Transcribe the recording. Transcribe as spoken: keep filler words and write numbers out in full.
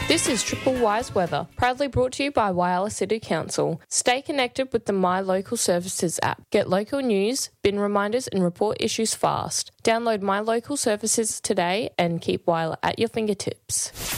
This is Triple Wise Weather, proudly brought to you by Whyalla City Council. Stay connected with the My Local Services app. Get local news, bin reminders and report issues fast. Download My Local Services today and keep Whyalla at your fingertips.